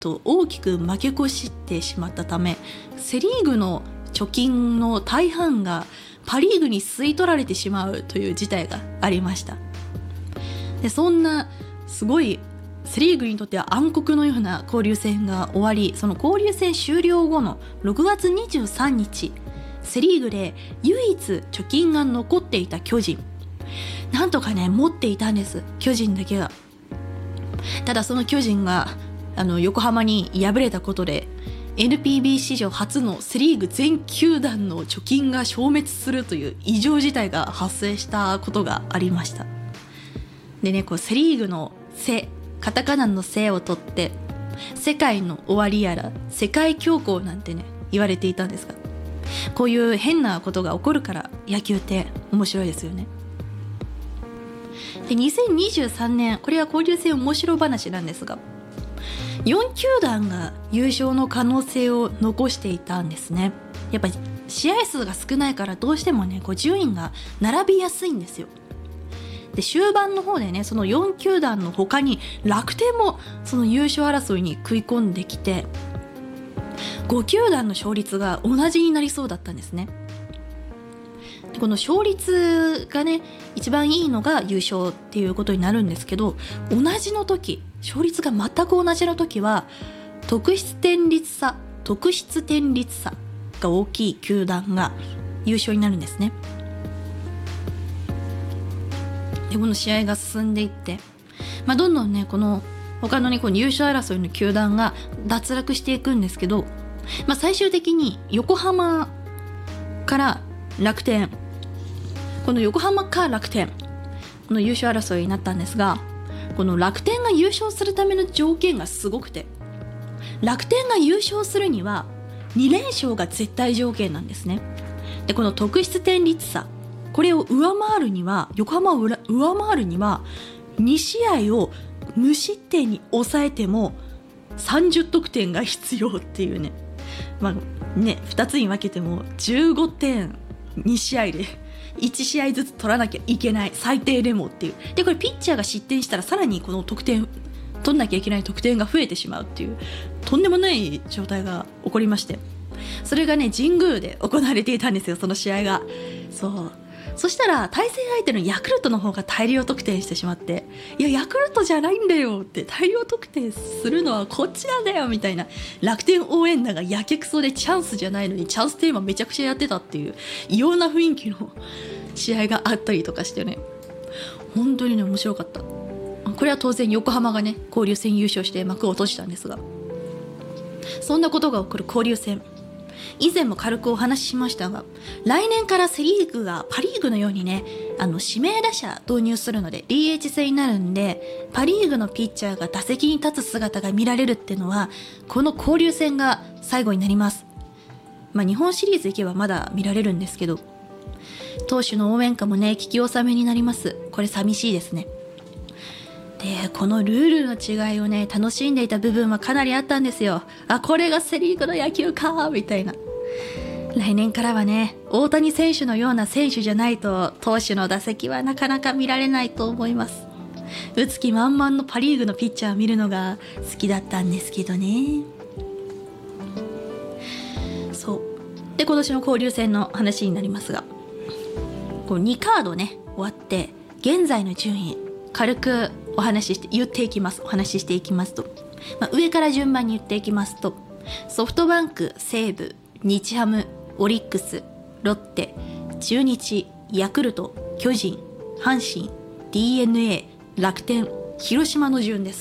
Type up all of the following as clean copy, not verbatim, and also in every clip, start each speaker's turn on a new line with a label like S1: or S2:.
S1: と大きく負け越してしまったため、セリーグの貯金の大半がパリーグに吸い取られてしまうという事態がありました。でそんなすごいセリーグにとっては暗黒のような交流戦が終わり、その交流戦終了後の6月23日、セリーグで唯一貯金が残っていた巨人、なんとかね持っていたんです、巨人だけが。ただその巨人が横浜に敗れたことで NPB 史上初のセリーグ全球団の貯金が消滅するという異常事態が発生したことがありました。でね、こうセリーグのセ、カタカナのセを取って世界の終わりやら世界恐慌なんてね言われていたんですが、こういう変なことが起こるから野球って面白いですよね。で2023年、これは交流戦面白話なんですが、4球団が優勝の可能性を残していたんですね。やっぱり試合数が少ないからどうしてもねこう順位が並びやすいんですよ。で終盤の方でね、その4球団の他に楽天もその優勝争いに食い込んできて、5球団の勝率が同じになりそうだったんですね。でこの勝率がね一番いいのが優勝っていうことになるんですけど、同じの時、勝率が全く同じの時は特筆点率差が大きい球団が優勝になるんですね。でこの試合が進んでいって、どんどんねこの他のねこの優勝争いの球団が脱落していくんですけど、最終的に横浜から楽天、この横浜か楽天この優勝争いになったんですが、この楽天が優勝するための条件がすごくて、楽天が優勝するには2連勝が絶対条件なんですね。でこの特筆点率差、これを上回るには、横浜を上回るには2試合を無失点に抑えても30得点が必要っていうね、2つに分けても15点2試合で1試合ずつ取らなきゃいけない、最低でもっていう。でこれピッチャーが失点したらさらにこの得点取んなきゃいけない得点が増えてしまうっていうとんでもない状態が起こりまして、それがね神宮で行われていたんですよ、その試合が。そしたら対戦相手のヤクルトの方が大量得点してしまって、いやヤクルトじゃないんだよって、大量得点するのはこっちなんだよみたいな、楽天応援団がやけくそでチャンスじゃないのにチャンステーマめちゃくちゃやってたっていう異様な雰囲気の試合があったりとかしてね、本当にね面白かった。これは当然横浜がね交流戦優勝して幕を閉じたんですが、そんなことが起こる交流戦、以前も軽くお話ししましたが、来年からセリーグがパリーグのようにね指名打者導入するので DH 制になるんで、パリーグのピッチャーが打席に立つ姿が見られるっていうのはこの交流戦が最後になります。日本シリーズ行けばまだ見られるんですけど、投手の応援歌もね聞き納めになります。これ寂しいですね。でこのルールの違いをね楽しんでいた部分はかなりあったんですよ。これがセリーグの野球かみたいな。来年からはね大谷選手のような選手じゃないと投手の打席はなかなか見られないと思います。打つ気満々のパリーグのピッチャーを見るのが好きだったんですけどね。で今年の交流戦の話になりますが、こう2カードね終わって現在の順位軽くお話ししていきますと、上から順番に言っていきますと、ソフトバンク、西武、日ハム、オリックス、ロッテ、中日、ヤクルト、巨人、阪神、DNA、楽天、広島の順です。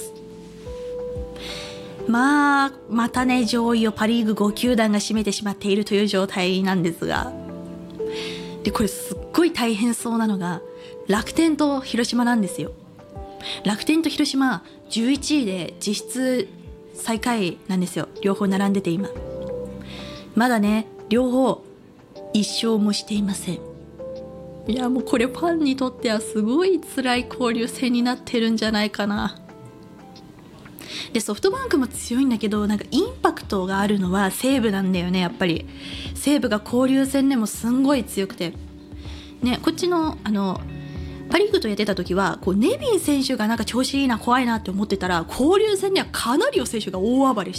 S1: またね上位をパリーグ5球団が占めてしまっているという状態なんですが、でこれすっごい大変そうなのが楽天と広島なんですよ。楽天と広島11位で実質最下位なんですよ。両方並んでて今まだね両方一勝もしていません。いやもうこれファンにとってはすごい辛い交流戦になってるんじゃないかな。でソフトバンクも強いんだけど、なんかインパクトがあるのは西武なんだよね。やっぱり西武が交流戦でもすんごい強くてね、こっちのパ・リーグとやってた時はこうネビン選手がなんか調子いいな怖いなって思ってたら、交流戦にはカナリオ選手が大暴れし